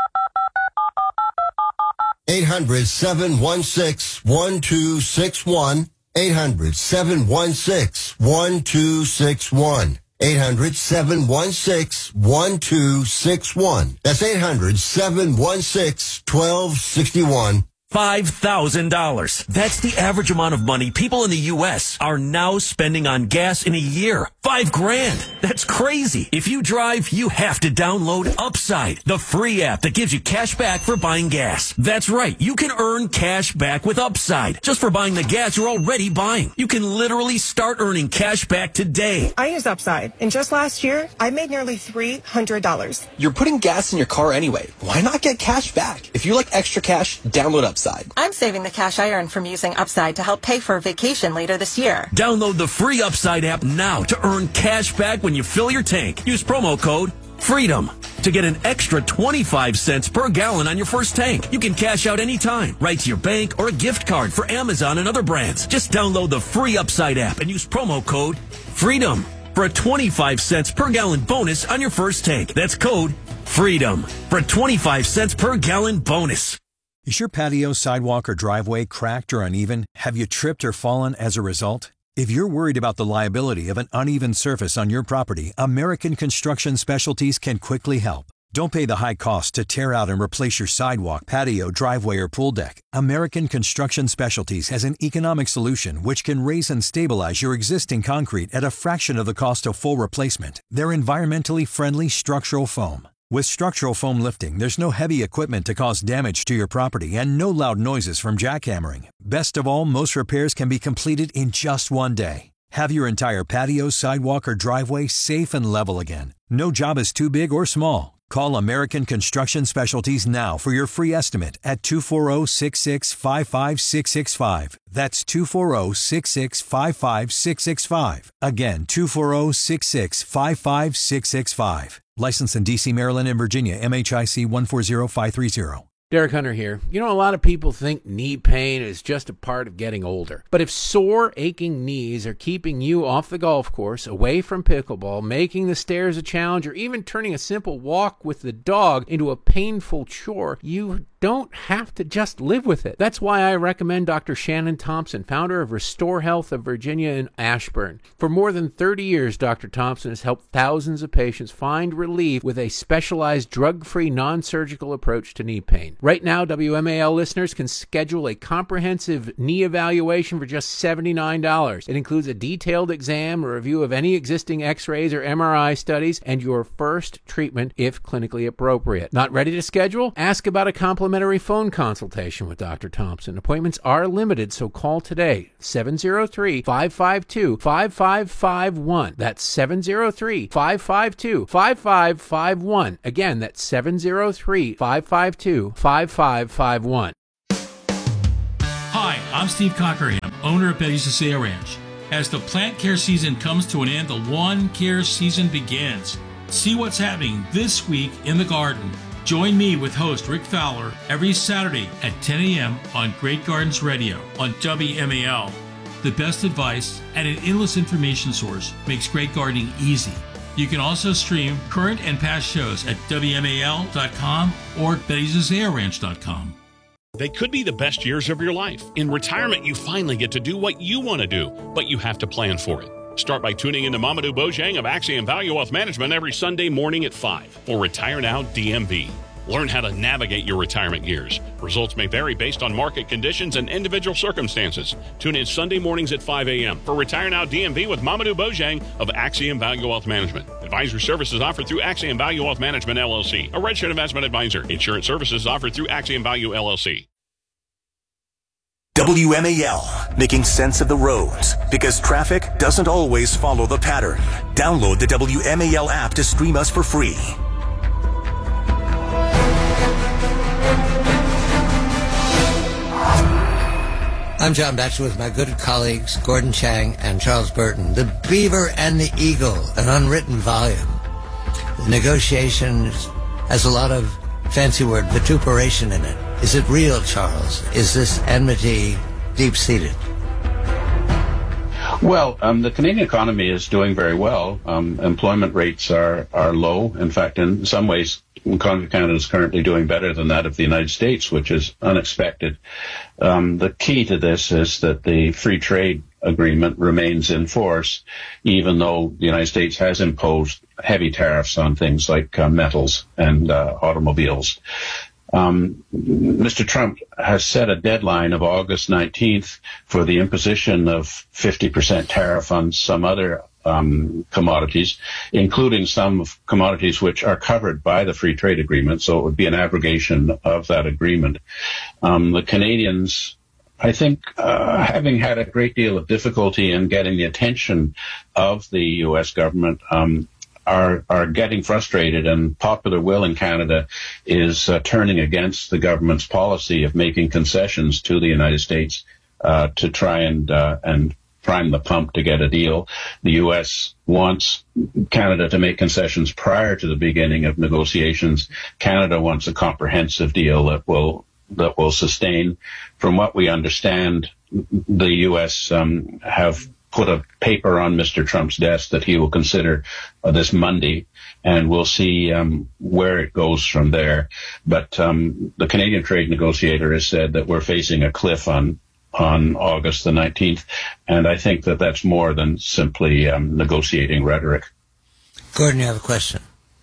eight hundred, seven one six, one two six one. eight hundred, seven one six, one two six one. eight hundred, seven one six, one two six one. That's eight hundred, seven one six, one two six one. five thousand dollars. That's the average amount of money people in the U S are now spending on gas in a year. Five grand. That's crazy. If you drive, you have to download Upside, the free app that gives you cash back for buying gas. That's right. You can earn cash back with Upside just for buying the gas you're already buying. You can literally start earning cash back today. I use Upside, and just last year, I made nearly three hundred dollars. You're putting gas in your car anyway. Why not get cash back? If you like extra cash, download Upside. I'm saving the cash I earn from using Upside to help pay for a vacation later this year. Download the free Upside app now to earn cash back when you fill your tank. Use promo code FREEDOM to get an extra twenty-five cents per gallon on your first tank. You can cash out anytime, right to your bank or a gift card for Amazon and other brands. Just download the free Upside app and use promo code FREEDOM for a twenty-five cents per gallon bonus on your first tank. That's code FREEDOM for a twenty-five cents per gallon bonus. Is your patio, sidewalk, or driveway cracked or uneven? Have you tripped or fallen as a result? If you're worried about the liability of an uneven surface on your property, American Construction Specialties can quickly help. Don't pay the high cost to tear out and replace your sidewalk, patio, driveway, or pool deck. American Construction Specialties has an economic solution which can raise and stabilize your existing concrete at a fraction of the cost of full replacement. They're environmentally friendly structural foam. With structural foam lifting, there's no heavy equipment to cause damage to your property and no loud noises from jackhammering. Best of all, most repairs can be completed in just one day. Have your entire patio, sidewalk, or driveway safe and level again. No job is too big or small. Call American Construction Specialties now for your free estimate at two four zero, six six five five six six five. That's two four zero, six six five five six six five. Again, two four zero, six six five five six six five. Licensed in D C, Maryland, and Virginia, M H I C one four zero five three zero. Derek Hunter here. You know, a lot of people think knee pain is just a part of getting older. But if sore, aching knees are keeping you off the golf course, away from pickleball, making the stairs a challenge, or even turning a simple walk with the dog into a painful chore, you don't have to just live with it. That's why I recommend Doctor Shannon Thompson, founder of Restore Health of Virginia in Ashburn. For more than thirty years, Doctor Thompson has helped thousands of patients find relief with a specialized drug-free, non-surgical approach to knee pain. Right now, W M A L listeners can schedule a comprehensive knee evaluation for just seventy-nine dollars. It includes a detailed exam, a review of any existing x-rays or M R I studies, and your first treatment if clinically appropriate. Not ready to schedule? Ask about a complimentary phone consultation with Doctor Thompson. Appointments are limited, so call today, seven oh three, five five two, five five five one. That's seven oh three, five five two, five five five one. Again, that's seven oh three, five five two, five five five one. Hi, I'm Steve Cockerham, owner of Betty's Isaiah Ranch. As the plant care season comes to an end, the lawn care season begins. See what's happening this week in the garden. Join me with host Rick Fowler every Saturday at ten a.m. on Great Gardens Radio on W M A L. The best advice and an endless information source makes great gardening easy. You can also stream current and past shows at W M A L dot com or Betty's Isaiah Ranch dot com. They could be the best years of your life. In retirement, you finally get to do what you want to do, but you have to plan for it. Start by tuning in to Mamadou Bojang of Axiom Value Wealth Management every Sunday morning at five for Retire Now D M V. Learn how to navigate your retirement years. Results may vary based on market conditions and individual circumstances. Tune in Sunday mornings at five a.m. for Retire Now D M V with Mamadou Bojang of Axiom Value Wealth Management. Advisory services offered through Axiom Value Wealth Management, L L C, a registered investment advisor. Insurance services offered through Axiom Value, L L C. W M A L, making sense of the roads, because traffic doesn't always follow the pattern. Download the W M A L app to stream us for free. I'm John Batchelor with my good colleagues Gordon Chang and Charles Burton. The Beaver and the Eagle, an unwritten volume. The negotiation has a lot of fancy word vituperation in it. Is it real, Charles? Is this enmity deep-seated? Well, um, the Canadian economy is doing very well. Um, employment rates are, are low. In fact, in some ways, the economy of Canada is currently doing better than that of the United States, which is unexpected. Um, the key to this is that the free trade agreement remains in force, even though the United States has imposed heavy tariffs on things like uh, metals and uh, automobiles. Um, Mister Trump has set a deadline of August nineteenth for the imposition of fifty percent tariff on some other um, commodities, including some commodities which are covered by the free trade agreement. So it would be an abrogation of that agreement. Um, the Canadians, I think, uh, having had a great deal of difficulty in getting the attention of the U S government, um, are are getting frustrated, and popular will in Canada is uh, turning against the government's policy of making concessions to the United States uh, to try and uh, and prime the pump to get a deal. The U S wants Canada to make concessions prior to the beginning of negotiations. Canada wants a comprehensive deal that will that will sustain. From what we understand, the U S um, have put a paper on Mister Trump's desk that he will consider uh, this Monday, and we'll see um, where it goes from there. But um, the Canadian trade negotiator has said that we're facing a cliff on on August the nineteenth, and I think that that's more than simply um, negotiating rhetoric. Gordon, you have a question.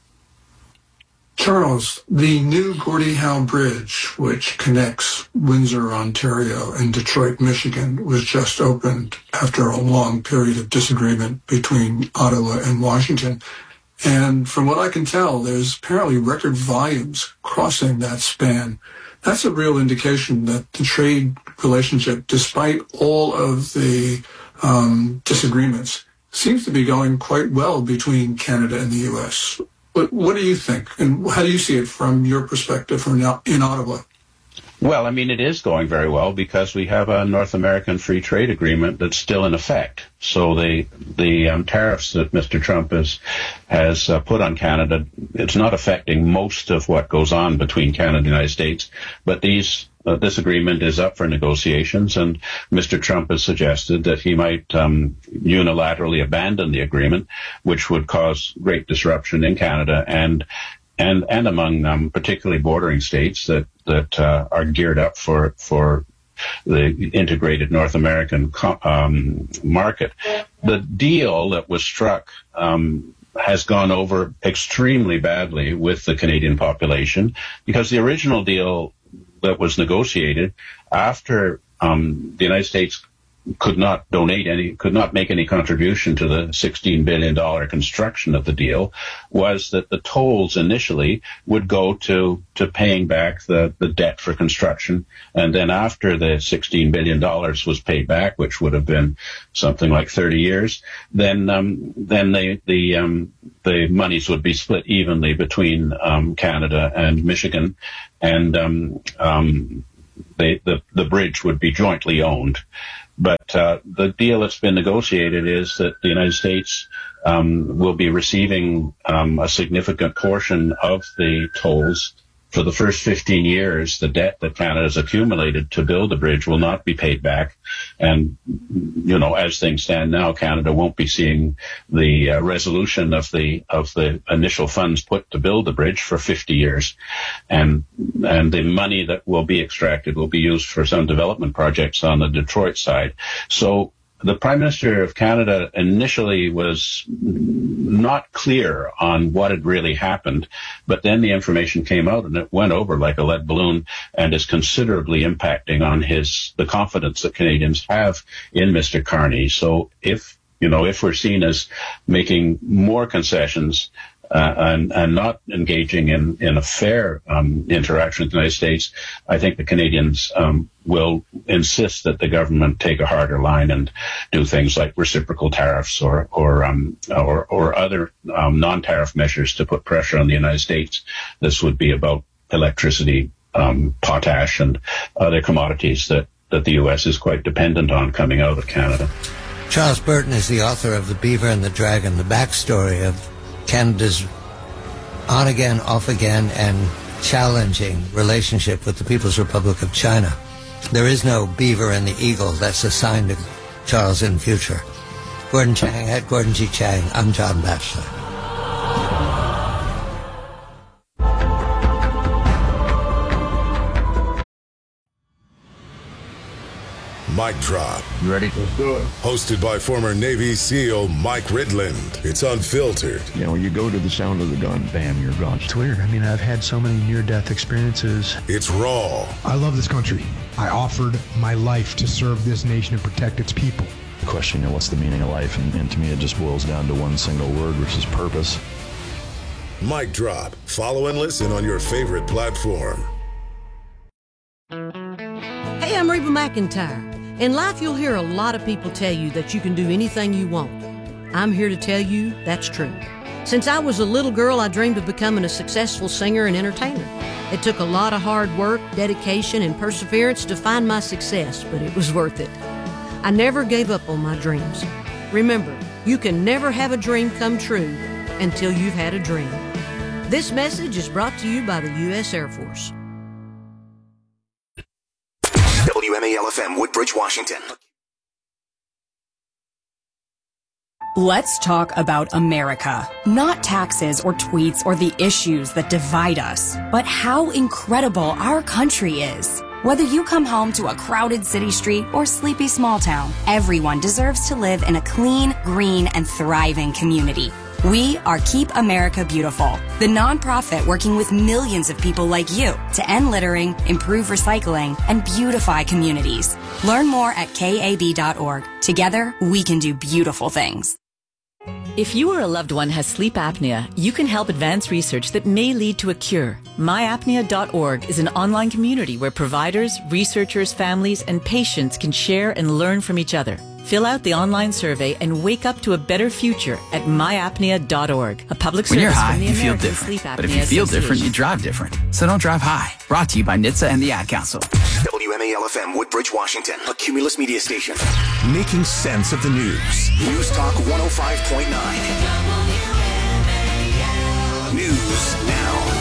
Charles, the new Gordie Howe Bridge, which connects Windsor, Ontario, and Detroit, Michigan, was just opened after a long period of disagreement between Ottawa and Washington. And from what I can tell, there's apparently record volumes crossing that span. That's a real indication that the trade relationship, despite all of the um, disagreements, seems to be going quite well between Canada and the U S. What, what do you think, and how do you see it from your perspective from in Ottawa? Well, I mean, it is going very well because we have a North American free trade agreement that's still in effect. So the the um, tariffs that Mister Trump has has uh, put on Canada, it's not affecting most of what goes on between Canada and the United States. But these uh, this agreement is up for negotiations, and Mister Trump has suggested that he might um, unilaterally abandon the agreement, which would cause great disruption in Canada and and and among um, particularly bordering states that that uh, are geared up for for the integrated North American co- um, market. The deal that was struck um, has gone over extremely badly with the Canadian population, because the original deal that was negotiated after um, the United States could not donate any, could not make any contribution to the sixteen billion dollars construction of the deal, was that the tolls initially would go to, to paying back the, the debt for construction. And then after the sixteen billion dollars was paid back, which would have been something like thirty years, then, um, then the, the, um, the monies would be split evenly between, um, Canada and Michigan. And, um, um, they, the, the bridge would be jointly owned. But uh, the deal that's been negotiated is that the United States um, will be receiving um, a significant portion of the tolls. For the first fifteen years, the debt that Canada has accumulated to build the bridge will not be paid back. And, you know, as things stand now, Canada won't be seeing the uh, resolution of the of the initial funds put to build the bridge for fifty years. And and the money that will be extracted will be used for some development projects on the Detroit side. So the Prime Minister of Canada initially was not clear on what had really happened, but then the information came out and it went over like a lead balloon and is considerably impacting on his the confidence that Canadians have in Mister Carney. So if, you know, if we're seen as making more concessions Uh, and, and not engaging in, in a fair um, interaction with the United States, I think the Canadians um, will insist that the government take a harder line and do things like reciprocal tariffs or or um, or, or other um, non-tariff measures to put pressure on the United States. This would be about electricity, um, potash, and other commodities that, that the U S is quite dependent on coming out of Canada. Charles Burton is the author of The Beaver and the Dragon, the backstory of Canada's on-again, off-again, and challenging relationship with the People's Republic of China. There is no beaver and the eagle that's assigned to Charles in future. Gordon Chang, at Gordon G. Chang, I'm John Batchelor. Mic Drop. You ready? Let's do it. Hosted by former Navy SEAL Mike Ridland. It's unfiltered. You know, when you go to the sound of the gun, bam, you're gone. It's weird. I mean, I've had so many near-death experiences. It's raw. I love this country. I offered my life to serve this nation and protect its people. The question, you know, what's the meaning of life? And, and to me, it just boils down to one single word, which is purpose. Mic Drop. Follow and listen on your favorite platform. Hey, I'm Reba McEntire. In life, you'll hear a lot of people tell you that you can do anything you want. I'm here to tell you that's true. Since I was a little girl, I dreamed of becoming a successful singer and entertainer. It took a lot of hard work, dedication, and perseverance to find my success, but it was worth it. I never gave up on my dreams. Remember, you can never have a dream come true until you've had a dream. This message is brought to you by the U S Air Force. W M A L F M, Woodbridge, Washington. Let's talk about America. Not taxes or tweets or the issues that divide us, but how incredible our country is. Whether you come home to a crowded city street or sleepy small town, everyone deserves to live in a clean, green, and thriving community. We are Keep America Beautiful, the nonprofit working with millions of people like you to end littering, improve recycling, and beautify communities. Learn more at K A B dot org. Together, we can do beautiful things. If you or a loved one has sleep apnea, you can help advance research that may lead to a cure. my apnea dot org is an online community where providers, researchers, families, and patients can share and learn from each other. Fill out the online survey and wake up to a better future at my apnea dot org. A public when service you're high, from the you feel American different. Sleep Apnea But if you feel different, you Association. drive different. So don't drive high. Brought to you by N H T S A and the Ad Council. W M A L F M, Woodbridge, Washington. A Cumulus media station. Making sense of the news. News Talk one oh five point nine. News now.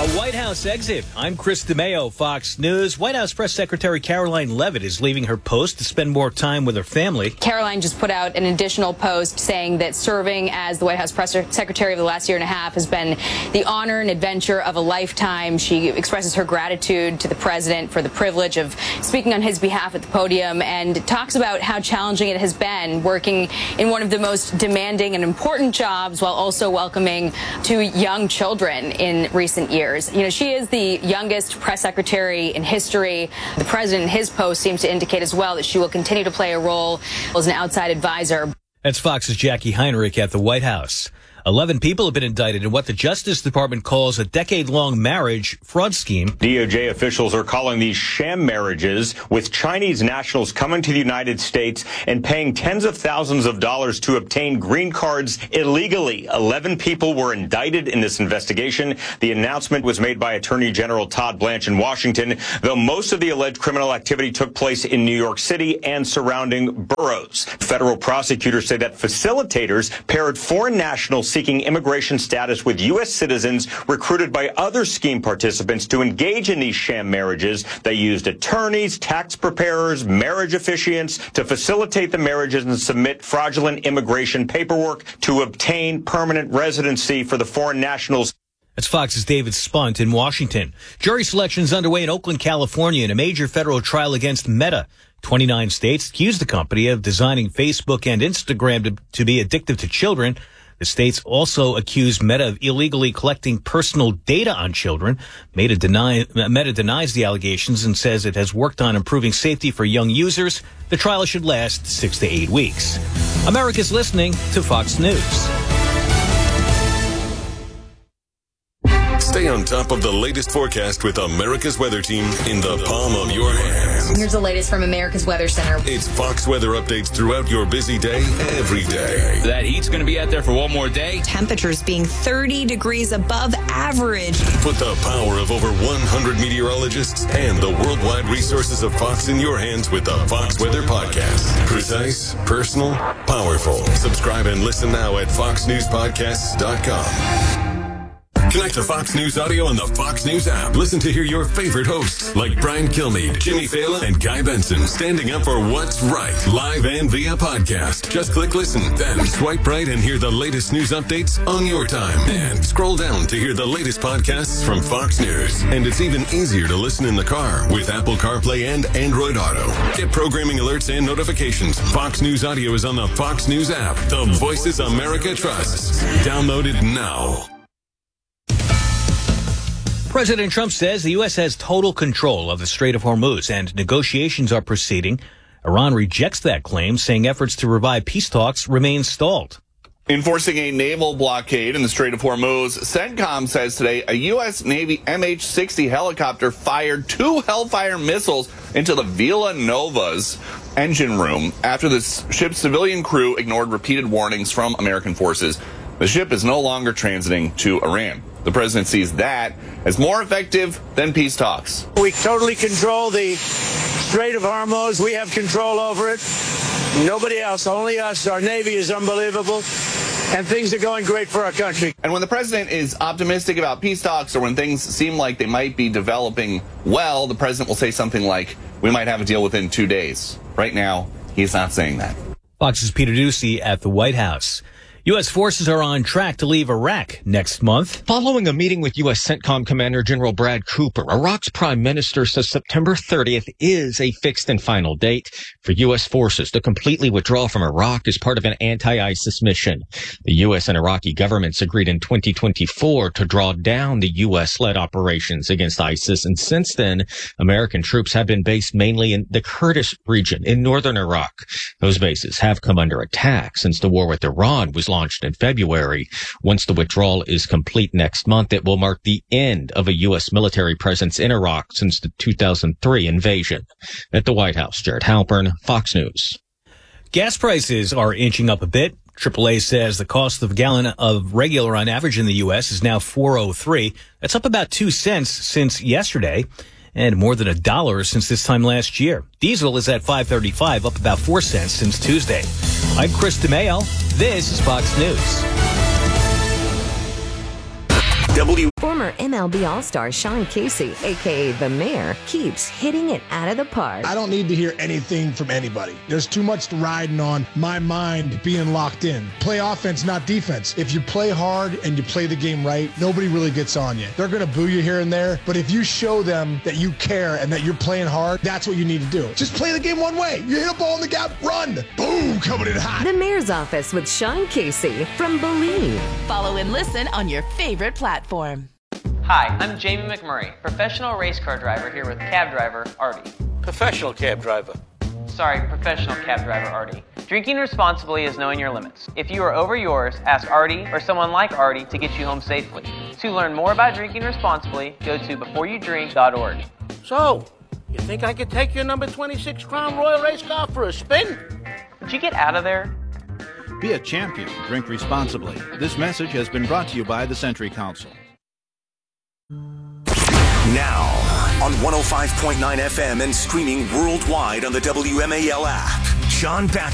A White House exit. I'm Chris DeMeo, Fox News. White House Press Secretary Caroline Leavitt is leaving her post to spend more time with her family. Caroline just put out an additional post saying that serving as the White House Press Secretary of the last year and a half has been the honor and adventure of a lifetime. She expresses her gratitude to the president for the privilege of speaking on his behalf at the podium and talks about how challenging it has been working in one of the most demanding and important jobs while also welcoming two young children in recent years. You know, she is the youngest press secretary in history. The president in his post seems to indicate as well that she will continue to play a role as an outside advisor. That's Fox's Jackie Heinrich at the White House. Eleven people have been indicted in what the Justice Department calls a decade-long marriage fraud scheme. D O J officials are calling these sham marriages, with Chinese nationals coming to the United States and paying tens of thousands of dollars to obtain green cards illegally. Eleven people were indicted in this investigation. The announcement was made by Attorney General Todd Blanche in Washington, though most of the alleged criminal activity took place in New York City and surrounding boroughs. Federal prosecutors say that facilitators paired foreign nationals seeking immigration status with U S citizens recruited by other scheme participants to engage in these sham marriages. They used attorneys, tax preparers, marriage officiants to facilitate the marriages and submit fraudulent immigration paperwork to obtain permanent residency for the foreign nationals. That's Fox's David Spunt in Washington. Jury selection is underway in Oakland, California in a major federal trial against Meta. twenty-nine states accused the company of designing Facebook and Instagram to, to be addictive to children. The states also accused Meta of illegally collecting personal data on children. Meta, deny, Meta denies the allegations and says it has worked on improving safety for young users. The trial should last six to eight weeks. America's listening to Fox News. Stay on top of the latest forecast with America's Weather Team in the palm of your hands. Here's the latest from America's Weather Center. It's Fox weather updates throughout your busy day, every day. That heat's going to be out there for one more day. Temperatures being thirty degrees above average. Put the power of over one hundred meteorologists and the worldwide resources of Fox in your hands with the Fox Weather Podcast. Precise, personal, powerful. Subscribe and listen now at fox news podcasts dot com. Connect to Fox News Audio on the Fox News app. Listen to hear your favorite hosts like Brian Kilmeade, Jimmy Fallon, and Guy Benson standing up for what's right, live and via podcast. Just click listen, then swipe right and hear the latest news updates on your time. And scroll down to hear the latest podcasts from Fox News. And it's even easier to listen in the car with Apple CarPlay and Android Auto. Get programming alerts and notifications. Fox News Audio is on the Fox News app. The voices America trusts. Download it now. President Trump says the U S has total control of the Strait of Hormuz and negotiations are proceeding. Iran rejects that claim, saying efforts to revive peace talks remain stalled. Enforcing a naval blockade in the Strait of Hormuz, CENTCOM says today a U S Navy M H sixty helicopter fired two Hellfire missiles into the Villanova's engine room after the ship's civilian crew ignored repeated warnings from American forces. The ship is no longer transiting to Iran. The president sees that as more effective than peace talks. We totally control the Strait of Hormuz. We have control over it. Nobody else, only us. Our Navy is unbelievable, and things are going great for our country. And when the president is optimistic about peace talks or when things seem like they might be developing well, the president will say something like, we might have a deal within two days. Right now, he's not saying that. Fox's Peter Doocy at the White House. U S forces are on track to leave Iraq next month. Following a meeting with U S CENTCOM Commander General Brad Cooper, Iraq's prime minister says September thirtieth is a fixed and final date for U S forces to completely withdraw from Iraq as part of an anti-ISIS mission. The U S and Iraqi governments agreed in twenty twenty-four to draw down the U S-led operations against ISIS, and since then, American troops have been based mainly in the Kurdish region in northern Iraq. Those bases have come under attack since the war with Iran was launched in February. Once the withdrawal is complete next month, it will mark the end of a U S military presence in Iraq since the two thousand three invasion. At the White House, Jared Halpern, Fox News. Gas prices are inching up a bit. triple A says the cost of a gallon of regular on average in the U S is now four oh three. That's up about two cents since yesterday and more than a dollar since this time last year. Diesel is at five thirty-five, up about four cents since Tuesday. I'm Chris DeMeo. This is Fox News. W. Former M L B All-Star Sean Casey, a k a. The Mayor, keeps hitting it out of the park. I don't need to hear anything from anybody. There's too much riding on my mind being locked in. Play offense, not defense. If you play hard and you play the game right, nobody really gets on you. They're going to boo you here and there, but if you show them that you care and that you're playing hard, that's what you need to do. Just play the game one way. You hit a ball in the gap, run. Boom, coming in hot. The Mayor's Office with Sean Casey from Believe. Follow and listen on your favorite platform. Hi, I'm Jamie McMurray, professional race car driver here with cab driver Artie. Professional cab driver. Sorry, professional cab driver Artie. Drinking responsibly is knowing your limits. If you are over yours, ask Artie or someone like Artie to get you home safely. To learn more about drinking responsibly, go to before you drink dot org. So, you think I could take your number twenty-six Crown Royal race car for a spin? Would you get out of there? Be a champion. Drink responsibly. This message has been brought to you by the Century Council. Now, on one oh five point nine F M and streaming worldwide on the W M A L app, John Batchelor.